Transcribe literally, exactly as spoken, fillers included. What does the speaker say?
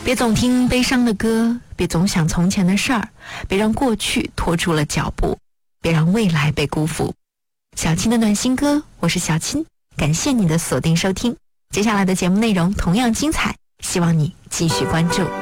别总听悲伤的歌，别总想从前的事儿，别让过去拖住了脚步，别让未来被辜负。小青的暖心歌，我是小青，感谢你的锁定收听。接下来的节目内容同样精彩，希望你继续关注。